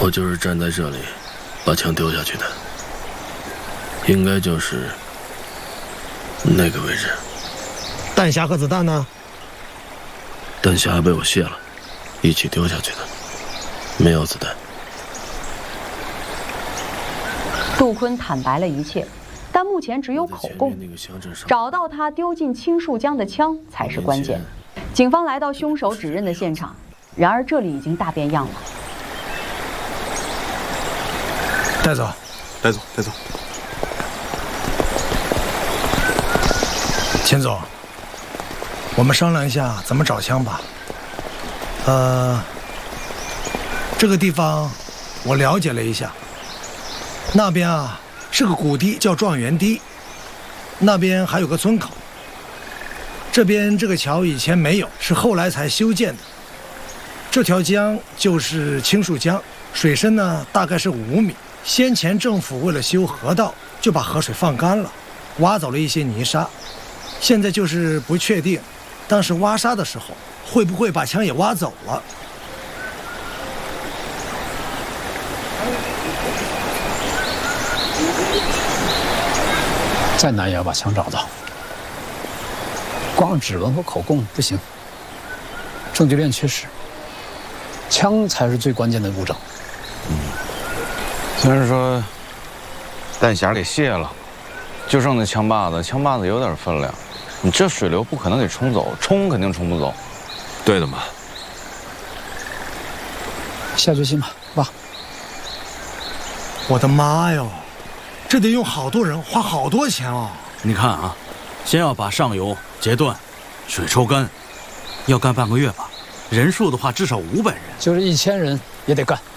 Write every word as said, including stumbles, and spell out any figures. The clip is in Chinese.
我就是站在这里，把枪丢下去的，应该就是那个位置。 弹匣和子弹呢？ 弹匣被我卸了，一起丢下去的，没有子弹。 杜坤坦白了一切，但目前只有口供，找到他丢进青树江的枪才是关键。警方来到凶手指认的现场，然而这里已经大变样了。 带走， 带走，带走。 钱总，我们商量一下怎么找枪吧。呃，这个地方我了解了一下，那边啊是个谷地，叫状元堤，那边还有个村口。这边这个桥以前没有，是后来才修建的。这条江就是青树江，水深呢大概是五米。先前政府为了修河道，就把河水放干了，挖走了一些泥沙。现在就是不确定，当时挖沙的时候会不会把枪也挖走了。 再难也要把枪找到，光指纹和口供不行，证据链缺失，枪才是最关键的物证。 嗯，虽然说弹匣给卸了，就剩那枪把子，枪把子有点分量，你这水流不可能给冲走，冲肯定冲不走。 对的嘛。 下决心吧，爸。 我的妈哟，这得用好多人，花好多钱哦。 你看啊，先要把上游截断，水抽干，要干半个月吧。人数的话，至少五百人， 就是一千人也得干。